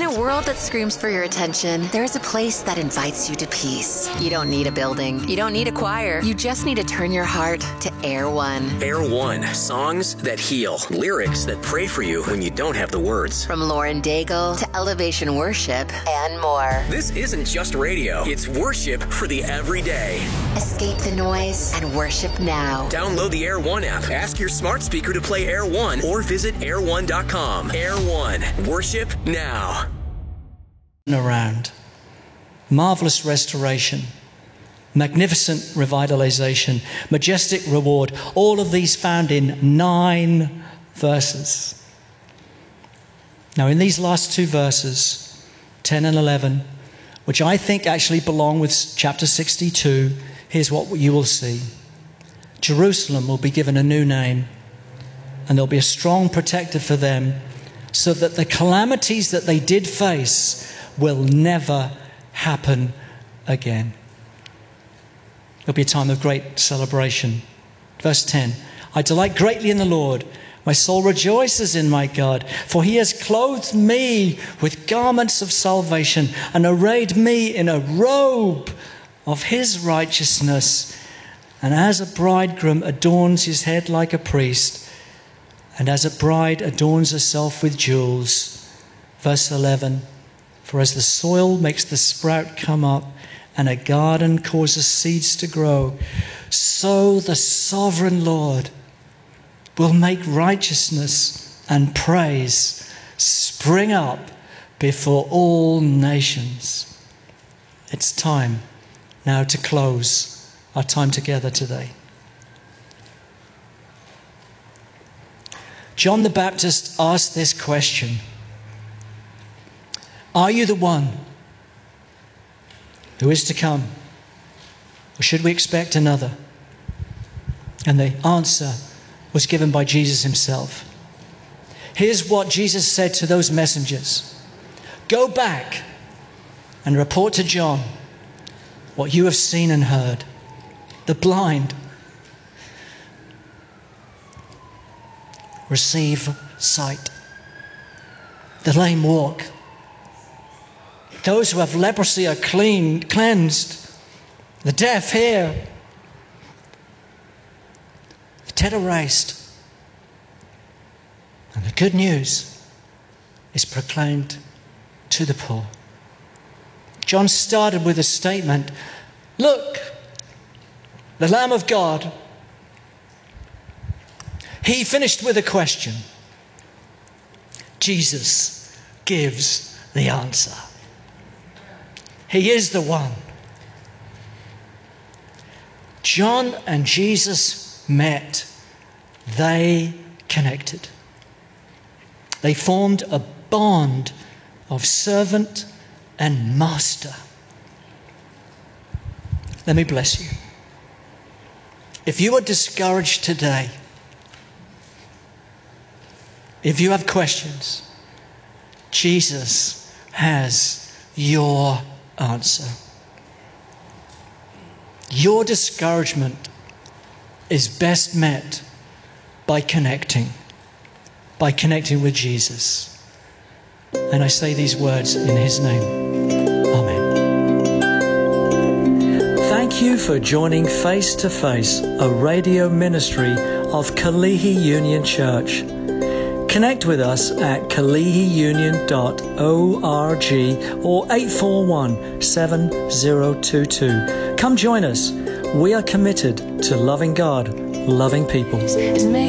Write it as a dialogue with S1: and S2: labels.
S1: a world that screams for your attention, there's a place that invites you to peace. You don't need a building. You don't need a choir. You just need to turn your heart to Air One.
S2: Air One. Songs that heal. Lyrics that pray for you when you don't have the words.
S1: From Lauren Daigle to Elevation Worship and more.
S2: This isn't just radio. It's worship for the everyday.
S1: Escape the noise and worship now.
S2: Download the Air One app. Ask your smart speaker to play Air One or visit air1.com. Air One. Worship now.
S3: Around. Marvelous restoration. Magnificent revitalization. Majestic reward. All of these found in 9 verses. Now in these last 2 verses, 10 and 11, which I think actually belong with chapter 62, here's what you will see. Jerusalem will be given a new name, and there'll be a strong protector for them, so that the calamities that they did face will never happen again. It'll be a time of great celebration. Verse 10, I delight greatly in the Lord. My soul rejoices in my God, for he has clothed me with garments of salvation and arrayed me in a robe of his righteousness. And as a bridegroom adorns his head like a priest, and as a bride adorns herself with jewels. Verse 11, for as the soil makes the sprout come up, and a garden causes seeds to grow, so the sovereign Lord will make righteousness and praise spring up before all nations. It's time now to close our time together today. John the Baptist asked this question: are you the one who is to come, or should we expect another? And the answer was given by Jesus himself. Here's what Jesus said to those messengers: go back and report to John what you have seen and heard. The blind receive sight. The lame walk. Those who have leprosy are cleansed. The deaf hear. The dead are raised. And the good news is proclaimed to the poor. John started with a statement: look, the Lamb of God. He finished with a question. Jesus gives the answer. He is the one. John and Jesus met. They connected. They formed a bond of servant and master. Let me bless you. If you are discouraged today, if you have questions, Jesus has your answer. Your discouragement is best met by connecting with Jesus. And I say these words in his name. Amen. Thank you for joining Face to Face, a radio ministry of Kalihi Union Church. Connect with us at kalihiunion.org or 841-7022. Come join us. We are committed to loving God, loving people.